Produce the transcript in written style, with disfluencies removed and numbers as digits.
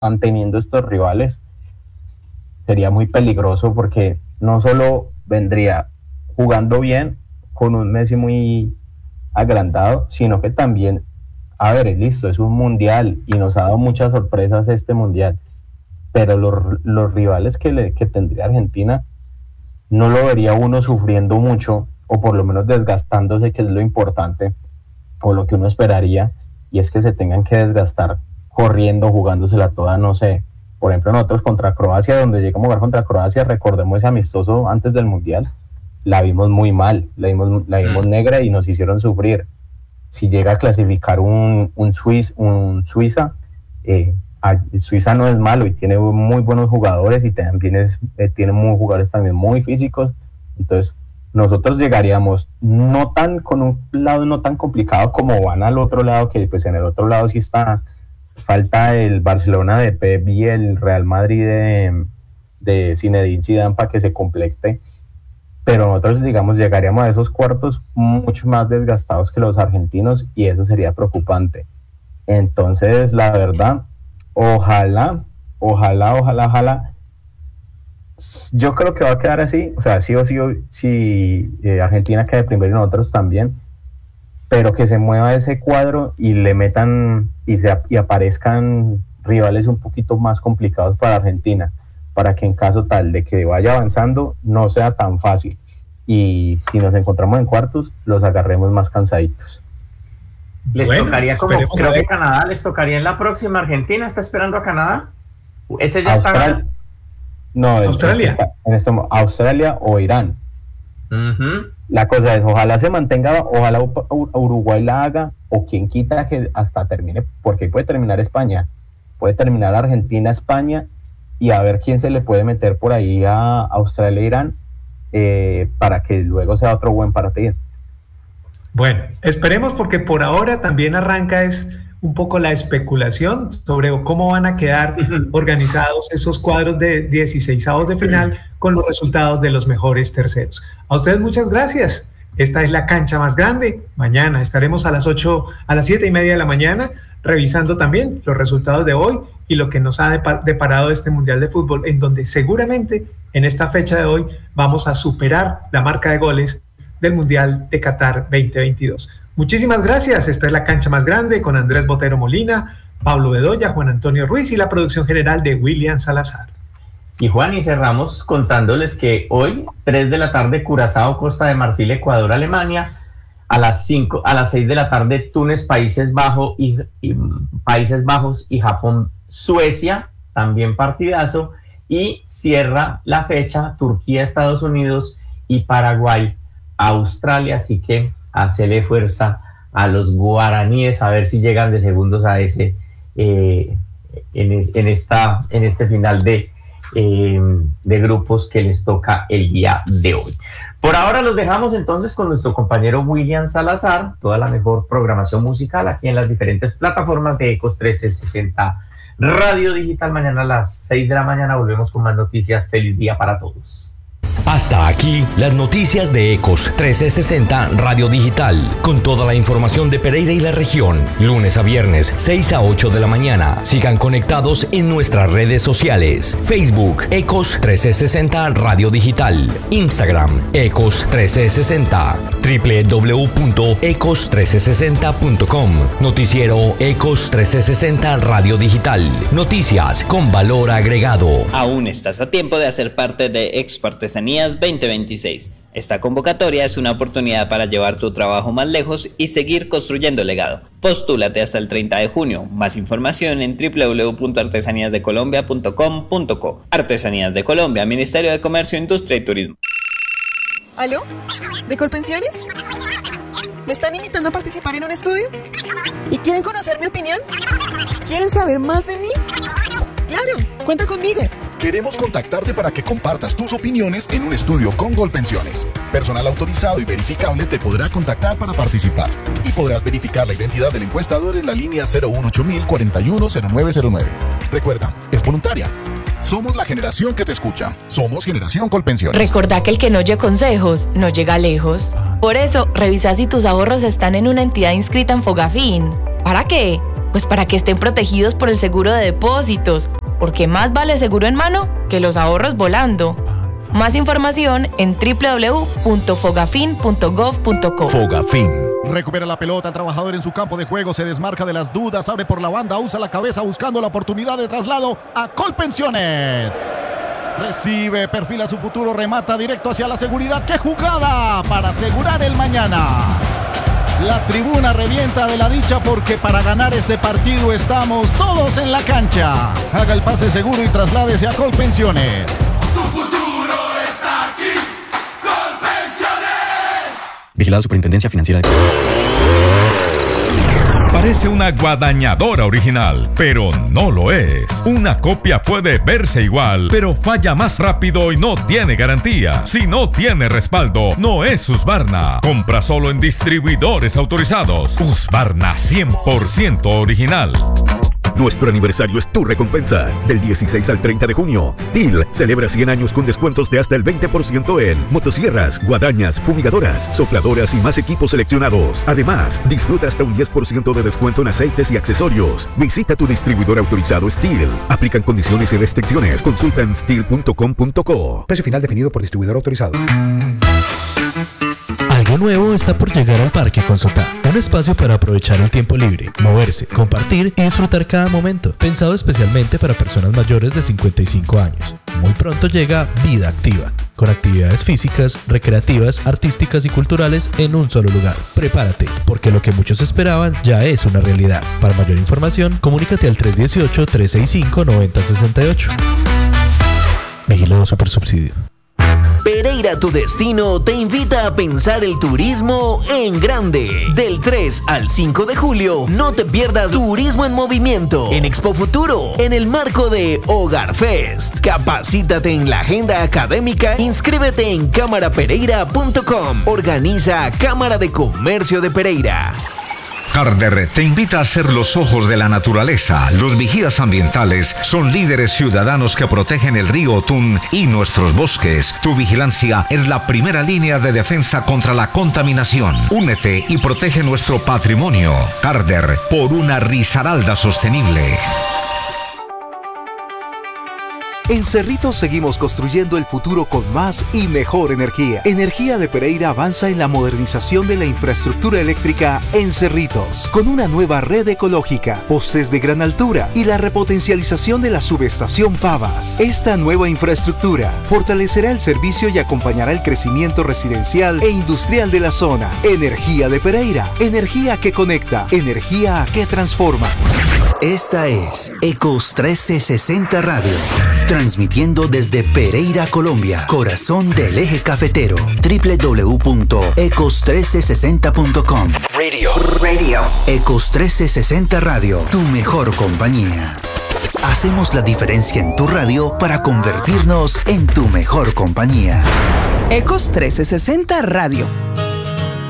manteniendo estos rivales, sería muy peligroso porque no solo vendría jugando bien con un Messi muy agrandado, sino que también, a ver, listo, es un mundial y nos ha dado muchas sorpresas este mundial, pero los rivales que tendría Argentina no lo vería uno sufriendo mucho o por lo menos desgastándose, que es lo importante o lo que uno esperaría, y es que se tengan que desgastar corriendo, jugándosela toda, no sé. Por ejemplo, nosotros contra Croacia, donde llegamos a jugar contra Croacia, recordemos ese amistoso antes del Mundial, la vimos muy mal, la vimos negra y nos hicieron sufrir. Si llega a clasificar un Suiza, Suiza no es malo y tiene muy buenos jugadores y también tiene muy jugadores también muy físicos. Entonces nosotros llegaríamos no tan con un lado no tan complicado como van al otro lado, que pues en el otro lado sí está, falta el Barcelona de Pep y el Real Madrid de Zinedine Zidane para que se complete, pero nosotros, digamos, llegaríamos a esos cuartos mucho más desgastados que los argentinos y eso sería preocupante. Entonces, la verdad, ojalá, yo creo que va a quedar así, o sea, sí o sí, si Argentina quede primero y nosotros también, pero que se mueva ese cuadro y le metan y aparezcan rivales un poquito más complicados para Argentina, para que en caso tal de que vaya avanzando no sea tan fácil y si nos encontramos en cuartos los agarremos más cansaditos. Les tocaría, como creo que Canadá les tocaría en la próxima. Argentina está esperando a Canadá. Ese ya está. No, Australia. Australia o Irán. La cosa es, ojalá se mantenga, ojalá Uruguay la haga, o quien quita que hasta termine, porque puede terminar España, puede terminar Argentina, España, y a ver quién se le puede meter por ahí a Australia e Irán, para que luego sea otro buen partido. Bueno, esperemos, porque por ahora también arranca es un poco la especulación sobre cómo van a quedar organizados esos cuadros de 16avos de final con los resultados de los mejores terceros. A ustedes muchas gracias. Esta es La Cancha Más Grande. Mañana estaremos a las 7:30 de la mañana revisando también los resultados de hoy y lo que nos ha deparado este Mundial de Fútbol, en donde seguramente en esta fecha de hoy vamos a superar la marca de goles del Mundial de Qatar 2022. Muchísimas gracias. Esta es La Cancha Más Grande con Andrés Botero Molina, Pablo Bedoya, Juan Antonio Ruiz y la producción general de William Salazar. Y Juan, y cerramos contándoles que hoy, 3 de la tarde, Curazao, Costa de Marfil, Ecuador, Alemania. A las 6 de la tarde, Túnez, Países Bajos y Japón, Suecia, también partidazo. Y cierra la fecha Turquía, Estados Unidos y Paraguay, Australia. Así que hacerle fuerza a los guaraníes a ver si llegan de segundos a ese en este final de grupos que les toca el día de hoy. Por ahora los dejamos entonces con nuestro compañero William Salazar, toda la mejor programación musical aquí en las diferentes plataformas de Ecos 1360 Radio Digital. Mañana a las 6 de la mañana volvemos con más noticias. Feliz día para todos. Hasta aquí las noticias de Ecos 1360 Radio Digital, con toda la información de Pereira y la región, lunes a viernes, 6 a 8 de la mañana. Sigan conectados en nuestras redes sociales: Facebook, Ecos 1360 Radio Digital, Instagram, Ecos 1360, www.ecos1360.com, noticiero Ecos 1360 Radio Digital, noticias con valor agregado. Aún estás a tiempo de hacer parte de Expo Artesanías 2026. Esta convocatoria es una oportunidad para llevar tu trabajo más lejos y seguir construyendo legado. Postúlate hasta el 30 de junio. Más información en www.artesaníasdecolombia.com.co. Artesanías de Colombia, Ministerio de Comercio, Industria y Turismo. ¿Aló? ¿De Colpensiones? ¿Me están invitando a participar en un estudio? ¿Y quieren conocer mi opinión? ¿Quieren saber más de mí? ¡Claro! ¡Cuenta conmigo! Queremos contactarte para que compartas tus opiniones en un estudio con Colpensiones. Personal autorizado y verificable te podrá contactar para participar. Y podrás verificar la identidad del encuestador en la línea 018000 410909. Recuerda, es voluntaria. Somos la generación que te escucha. Somos Generación Colpensiones. Recordá que el que no oye consejos no llega lejos. Por eso, revisa si tus ahorros están en una entidad inscrita en Fogafín. ¿Para qué? Pues para que estén protegidos por el seguro de depósitos, porque más vale seguro en mano que los ahorros volando. Más información en www.fogafin.gov.co. Fogafin. Recupera la pelota, el trabajador en su campo de juego se desmarca de las dudas, abre por la banda, usa la cabeza buscando la oportunidad de traslado a Colpensiones. Recibe, perfila su futuro, remata directo hacia la seguridad. ¡Qué jugada para asegurar el mañana! La tribuna revienta de la dicha porque para ganar este partido estamos todos en la cancha. Haga el pase seguro y trasládese a Colpensiones. Tu futuro está aquí, Colpensiones. Vigilado Superintendencia Financiera de... Parece una guadañadora original, pero no lo es. Una copia puede verse igual, pero falla más rápido y no tiene garantía. Si no tiene respaldo, no es Husqvarna. Compra solo en distribuidores autorizados. Husqvarna 100% original. Nuestro aniversario es tu recompensa. Del 16 al 30 de junio, STIHL celebra 100 años con descuentos de hasta el 20% en motosierras, guadañas, fumigadoras, sopladoras y más equipos seleccionados. Además, disfruta hasta un 10% de descuento en aceites y accesorios. Visita tu distribuidor autorizado STIHL. Aplican condiciones y restricciones. Consulta en stihl.com.co. Precio final definido por distribuidor autorizado. Algo nuevo está por llegar al Parque Consotá, un espacio para aprovechar el tiempo libre, moverse, compartir y disfrutar cada momento, pensado especialmente para personas mayores de 55 años. Muy pronto llega Vida Activa, con actividades físicas, recreativas, artísticas y culturales en un solo lugar. Prepárate, porque lo que muchos esperaban ya es una realidad. Para mayor información, comunícate al 318-365-9068. Vigilado Supersubsidio. Pereira Tu Destino te invita a pensar el turismo en grande. Del 3 al 5 de julio, no te pierdas Turismo en Movimiento en Expo Futuro, en el marco de Hogar Fest. Capacítate en la agenda académica, inscríbete en camarapereira.com. Organiza Cámara de Comercio de Pereira. Carder te invita a ser los ojos de la naturaleza. Los vigías ambientales son líderes ciudadanos que protegen el río Otún y nuestros bosques. Tu vigilancia es la primera línea de defensa contra la contaminación. Únete y protege nuestro patrimonio. Carder, por una Risaralda sostenible. En Cerritos seguimos construyendo el futuro con más y mejor energía. Energía de Pereira avanza en la modernización de la infraestructura eléctrica en Cerritos, con una nueva red ecológica, postes de gran altura y la repotencialización de la subestación Pavas. Esta nueva infraestructura fortalecerá el servicio y acompañará el crecimiento residencial e industrial de la zona. Energía de Pereira, energía que conecta, energía que transforma. Esta es Ecos 1360 Radio, transmitiendo desde Pereira, Colombia, corazón del eje cafetero. www.ecos1360.com. Radio. Ecos 1360 Radio, tu mejor compañía. Hacemos la diferencia en tu radio para convertirnos en tu mejor compañía. Ecos 1360 Radio.